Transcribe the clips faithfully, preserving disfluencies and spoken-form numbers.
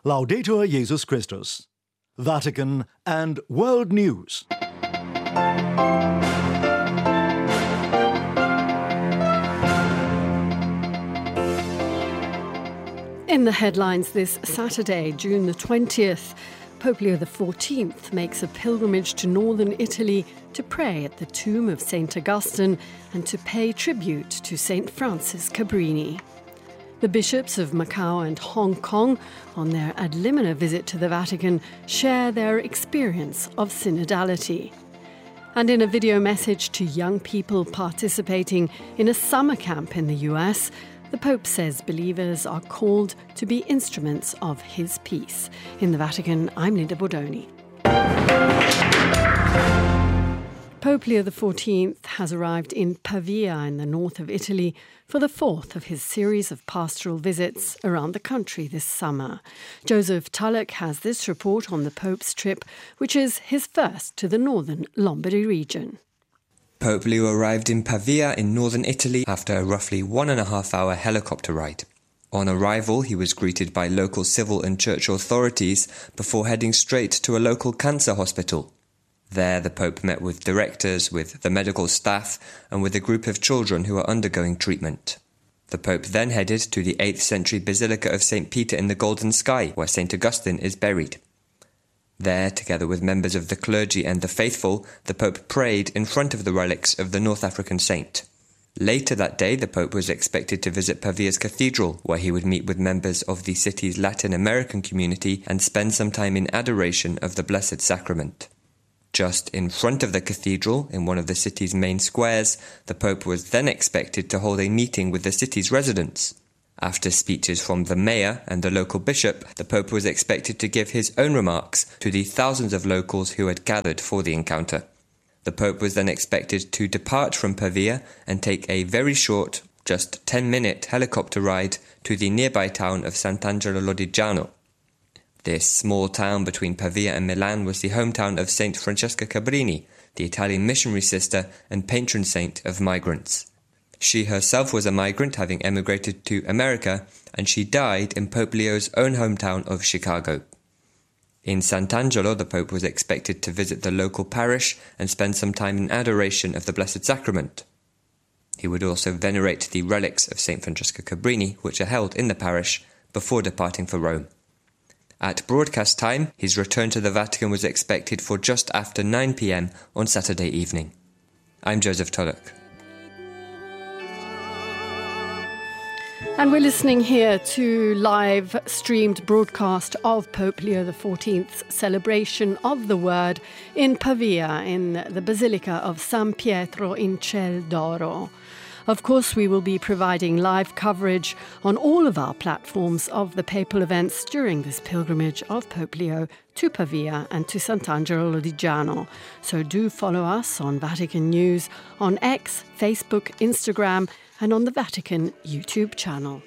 Laudetur Jesus Christus. Vatican and World News. In the headlines this Saturday, June the twentieth, Pope Leo the fourteenth makes a pilgrimage to northern Italy to pray at the tomb of Saint Augustine and to pay tribute to Saint Francis Cabrini. The bishops of Macau and Hong Kong, on their ad limina visit to the Vatican, share their experience of synodality. And in a video message to young people participating in a summer camp in the U S, the Pope says believers are called to be instruments of his peace. In the Vatican, I'm Linda Bordoni. Pope Leo the fourteenth has arrived in Pavia in the north of Italy for the fourth of his series of pastoral visits around the country this summer. Joseph Tulloch has this report on the Pope's trip, which is his first to the northern Lombardy region. Pope Leo arrived in Pavia in northern Italy after a roughly one and a half hour helicopter ride. On arrival, he was greeted by local civil and church authorities before heading straight to a local cancer hospital. There, the Pope met with directors, with the medical staff, and with a group of children who are undergoing treatment. The Pope then headed to the eighth century Basilica of Saint Peter in the Golden Sky, where Saint Augustine is buried. There, together with members of the clergy and the faithful, the Pope prayed in front of the relics of the North African saint. Later that day, the Pope was expected to visit Pavia's cathedral, where he would meet with members of the city's Latin American community and spend some time in adoration of the Blessed Sacrament. Just in front of the cathedral, in one of the city's main squares, the Pope was then expected to hold a meeting with the city's residents. After speeches from the mayor and the local bishop, the Pope was expected to give his own remarks to the thousands of locals who had gathered for the encounter. The Pope was then expected to depart from Pavia and take a very short, just ten-minute helicopter ride to the nearby town of Sant'Angelo Lodigiano. This small town between Pavia and Milan was the hometown of Saint Francesca Cabrini, the Italian missionary sister and patron saint of migrants. She herself was a migrant, having emigrated to America, and she died in Pope Leo's own hometown of Chicago. In Sant'Angelo, the Pope was expected to visit the local parish and spend some time in adoration of the Blessed Sacrament. He would also venerate the relics of Saint Francesca Cabrini, which are held in the parish, before departing for Rome. At broadcast time, his return to the Vatican was expected for just after nine p.m. on Saturday evening. I'm Joseph Tulloch. And we're listening here to live streamed broadcast of Pope Leo the fourteenth's celebration of the Word in Pavia in the Basilica of San Pietro in Ciel d'Oro. Of course, we will be providing live coverage on all of our platforms of the papal events during this pilgrimage of Pope Leo to Pavia and to Sant'Angelo Lodigiano. So do follow us on Vatican News, on X, Facebook, Instagram, and on the Vatican YouTube channel.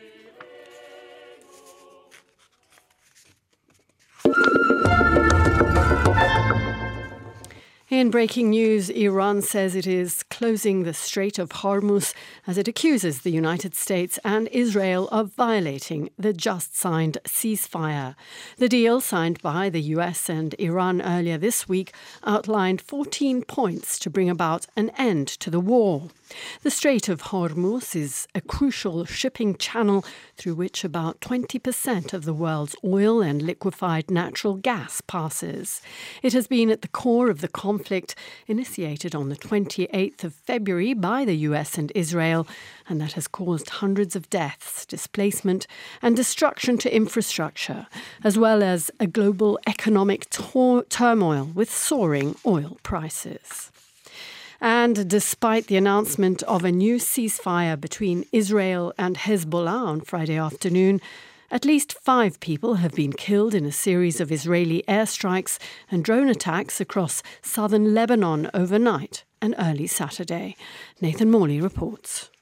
In breaking news, Iran says it is closing the Strait of Hormuz as it accuses the United States and Israel of violating the just-signed ceasefire. The deal, signed by the U S and Iran earlier this week, outlined fourteen points to bring about an end to the war. The Strait of Hormuz is a crucial shipping channel through which about twenty percent of the world's oil and liquefied natural gas passes. It has been at the core of the conflict initiated on the twenty-eighth of February by the U S and Israel, and that has caused hundreds of deaths, displacement and destruction to infrastructure, as well as a global economic tor- turmoil with soaring oil prices. And despite the announcement of a new ceasefire between Israel and Hezbollah on Friday afternoon, at least five people have been killed in a series of Israeli airstrikes and drone attacks across southern Lebanon overnight and early Saturday. Nathan Morley reports.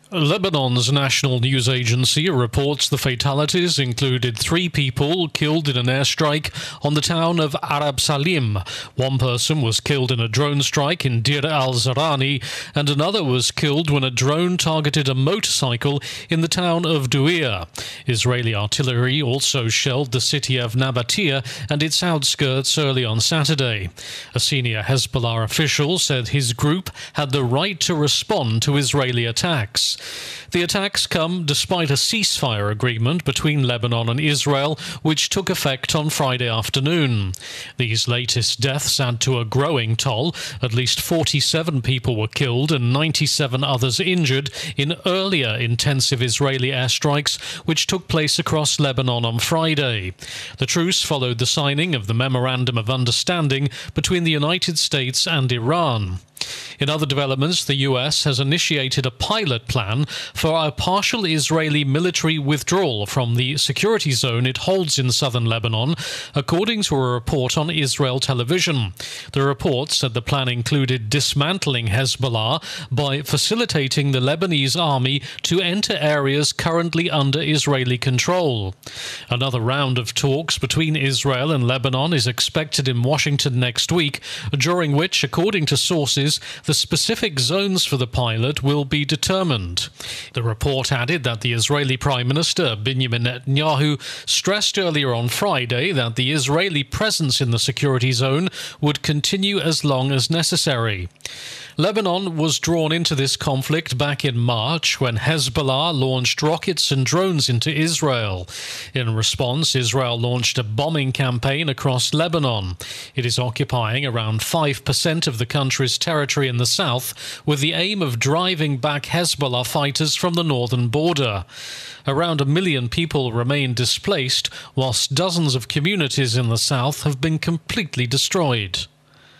Lebanon's national news agency reports the fatalities included three people killed in an airstrike on the town of Arab Salim. One person was killed in a drone strike in Deir al-Zarani, and another was killed when a drone targeted a motorcycle in the town of Duir. Israeli artillery also shelled the city of Nabatea and its outskirts early on Saturday. A senior Hezbollah official said his group had the right to respond to Israeli attacks. The attacks come despite a ceasefire agreement between Lebanon and Israel, which took effect on Friday afternoon. These latest deaths add to a growing toll. At least forty-seven people were killed and ninety-seven others injured in earlier intensive Israeli airstrikes, which took place across Lebanon on Friday. The truce followed the signing of the Memorandum of Understanding between the United States and Iran. In other developments, the U S has initiated a pilot plan for a partial Israeli military withdrawal from the security zone it holds in southern Lebanon, according to a report on Israel television. The report said the plan included dismantling Hezbollah by facilitating the Lebanese army to enter areas currently under Israeli control. Another round of talks between Israel and Lebanon is expected in Washington next week, during which, according to sources, the specific zones for the pilot will be determined. The report added that the Israeli Prime Minister Benjamin Netanyahu stressed earlier on Friday that the Israeli presence in the security zone would continue as long as necessary. Lebanon was drawn into this conflict back in March when Hezbollah launched rockets and drones into Israel. In response, Israel launched a bombing campaign across Lebanon. It is occupying around five percent of the country's territory in the south, with the aim of driving back Hezbollah fighters from the northern border. Around a million people remain displaced, whilst dozens of communities in the south have been completely destroyed.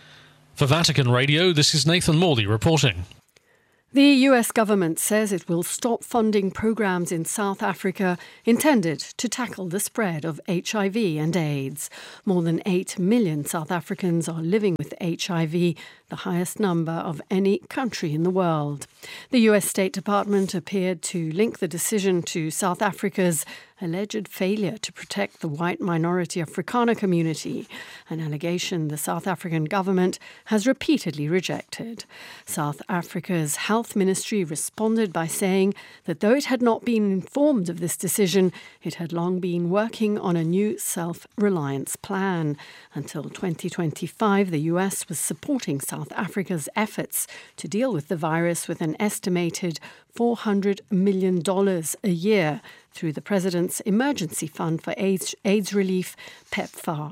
For Vatican Radio, this is Nathan Morley reporting. The U S government says it will stop funding programs in South Africa intended to tackle the spread of H I V and AIDS. More than eight million South Africans are living with H I V, the highest number of any country in the world. The U S State Department appeared to link the decision to South Africa's alleged failure to protect the white minority Afrikaner community, an allegation the South African government has repeatedly rejected. South Africa's health ministry responded by saying that though it had not been informed of this decision, it had long been working on a new self-reliance plan. Until twenty twenty-five, the U S was supporting South Africa's efforts to deal with the virus with an estimated four hundred million dollars a year through the President's Emergency Fund for AIDS, AIDS Relief, PEPFAR.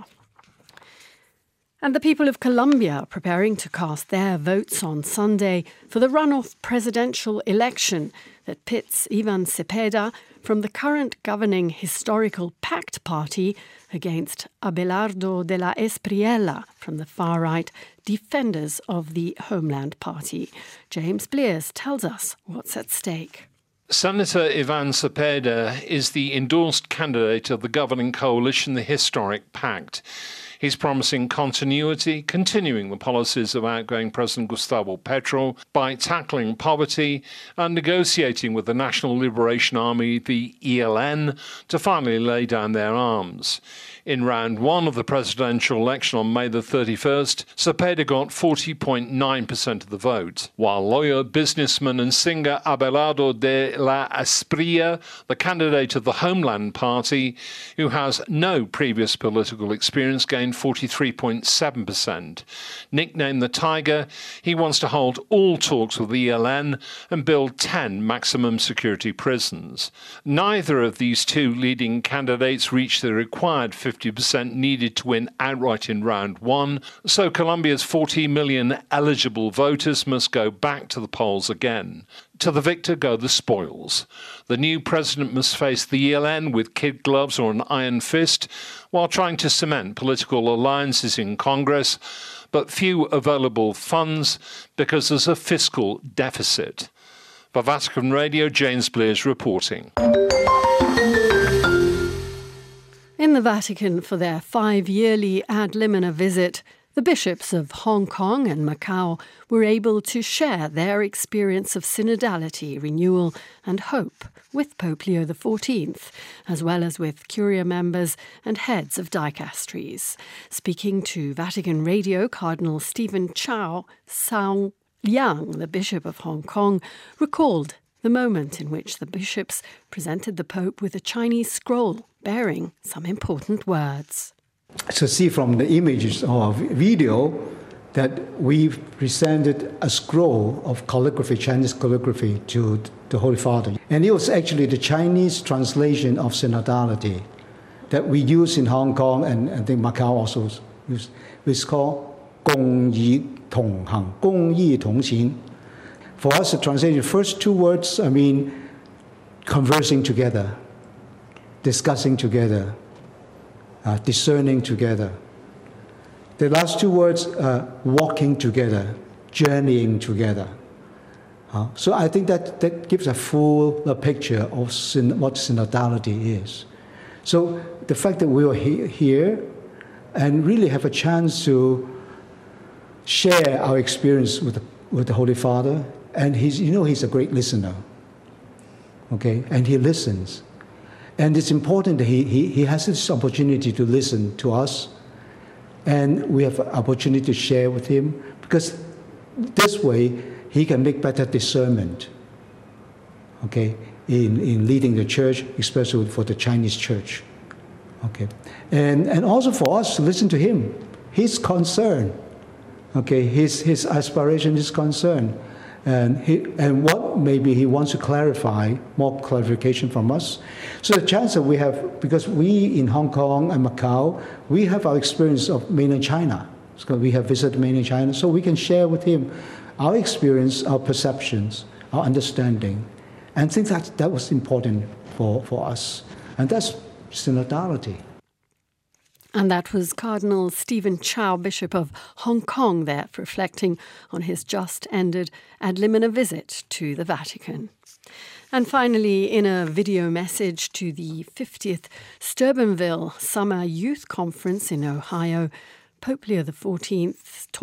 And the people of Colombia are preparing to cast their votes on Sunday for the runoff presidential election that pits Ivan Cepeda from the current governing Historical Pact Party against Abelardo de la Espriella from the far-right Defenders of the Homeland Party. James Blears tells us what's at stake. Senator Ivan Cepeda is the endorsed candidate of the governing coalition, the Historic Pact. He's promising continuity, continuing the policies of outgoing President Gustavo Petro by tackling poverty and negotiating with the National Liberation Army, the E L N, to finally lay down their arms. In round one of the presidential election on May the thirty-first, Cepeda got forty point nine percent of the vote, while lawyer, businessman and singer Abelardo de la Espriella, the candidate of the Homeland Party, who has no previous political experience, gained forty-three point seven percent. Nicknamed the Tiger, he wants to hold all talks with the E L N and build ten maximum security prisons. Neither of these two leading candidates reached the required fifty percent needed to win outright in round one, so Colombia's forty million eligible voters must go back to the polls again. To the victor go the spoils. The new president must face the E L N with kid gloves or an iron fist while trying to cement political alliances in Congress, but few available funds because there's a fiscal deficit. For Vatican Radio, James Blears reporting. In the Vatican for their five-yearly ad limina visit, The bishops of Hong Kong and Macau were able to share their experience of synodality, renewal and hope with Pope Leo the fourteenth, as well as with Curia members and heads of dicasteries. Speaking to Vatican Radio, Cardinal Stephen Chow Sao Liang, the Bishop of Hong Kong, recalled the moment in which the bishops presented the Pope with a Chinese scroll bearing some important words. To see from the images or video that we've presented a scroll of calligraphy, Chinese calligraphy, to the Holy Father. And it was actually the Chinese translation of synodality that we use in Hong Kong, and I think Macau also use. It's called 共义同行, 共义同行. For us, the translation, first two words, I mean, conversing together, discussing together, uh, discerning together. The last two words, uh, walking together, journeying together. Uh, so I think that, that gives a full uh, picture of syn- what synodality is. So the fact that we are he- here and really have a chance to share our experience with the, with the Holy Father, and he's, you know, he's a great listener, okay, and he listens. And it's important that he, he, he has this opportunity to listen to us, and we have an opportunity to share with him, because this way he can make better discernment, okay, in, in leading the church, especially for the Chinese church, okay. And, and also for us to listen to him, his concern, okay, his, his aspiration, his concern, and, he, and what maybe he wants to clarify, more clarification from us. So the chance that we have, because we in Hong Kong and Macau, we have our experience of mainland China. So we have visited mainland China, so we can share with him our experience, our perceptions, our understanding. And I think that, that was important for, for us. And that's synodality. And that was Cardinal Stephen Chow, Bishop of Hong Kong, there, reflecting on his just-ended ad limina visit to the Vatican. And finally, in a video message to the fiftieth Steubenville Summer Youth Conference in Ohio, Pope Leo the fourteenth